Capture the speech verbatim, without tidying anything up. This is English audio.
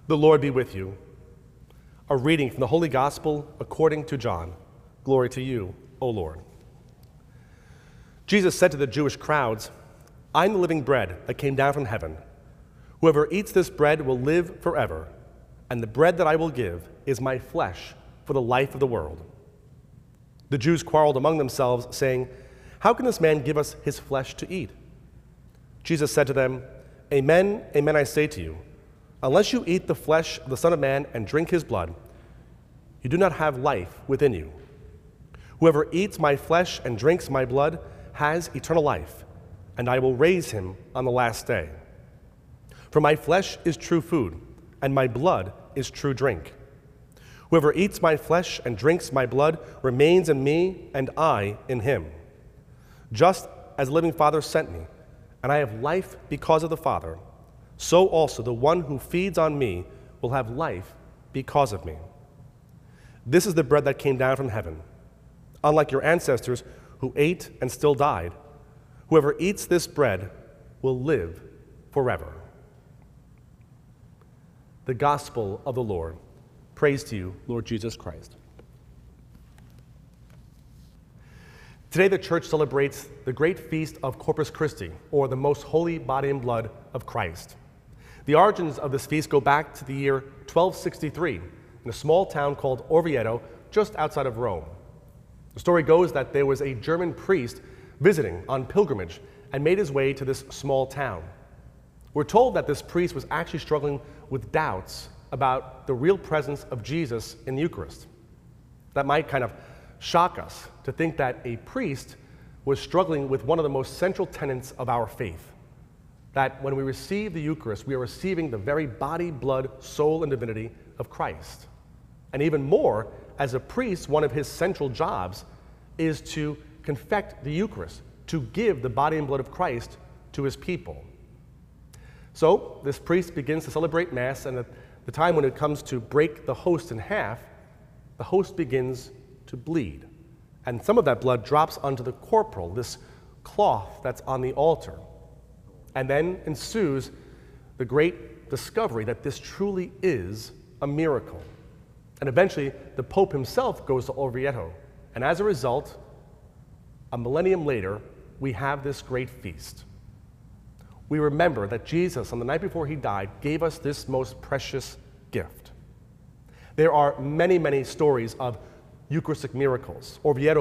The Lord be with you. A reading from the Holy Gospel according to John. Glory to you, O Lord. Jesus said to the Jewish crowds, "I am the living bread that came down from heaven. Whoever eats this bread will live forever, and the bread that I will give is my flesh for the life of the world." The Jews quarreled among themselves, saying, "How can this man give us his flesh to eat?" Jesus said to them, "Amen, amen, I say to you, unless you eat the flesh of the Son of Man and drink his blood, you do not have life within you. Whoever eats my flesh and drinks my blood has eternal life, and I will raise him on the last day. For my flesh is true food, and my blood is true drink. Whoever eats my flesh and drinks my blood remains in me, and I in him. Just as the living Father sent me, and I have life because of the Father, so also the one who feeds on me will have life because of me. This is the bread that came down from heaven. Unlike your ancestors who ate and still died, whoever eats this bread will live forever." The Gospel of the Lord. Praise to you, Lord Jesus Christ. Today the Church celebrates the great feast of Corpus Christi, or the most holy body and blood of Christ. The origins of this feast go back to the year twelve sixty-three in a small town called Orvieto, just outside of Rome. The story goes that there was a German priest visiting on pilgrimage and made his way to this small town. We're told that this priest was actually struggling with doubts about the real presence of Jesus in the Eucharist. That might kind of shock us to think that a priest was struggling with one of the most central tenets of our faith. That when we receive the Eucharist, we are receiving the very body, blood, soul, and divinity of Christ. And even more, as a priest, one of his central jobs is to confect the Eucharist, to give the body and blood of Christ to his people. So this priest begins to celebrate Mass, and at the time when it comes to break the host in half, the host begins to bleed. And some of that blood drops onto the corporal, this cloth that's on the altar. And then ensues the great discovery that this truly is a miracle. And eventually, the Pope himself goes to Orvieto. And as a result, a millennium later, we have this great feast. We remember that Jesus, on the night before he died, gave us this most precious gift. There are many, many stories of Eucharistic miracles. Orvieto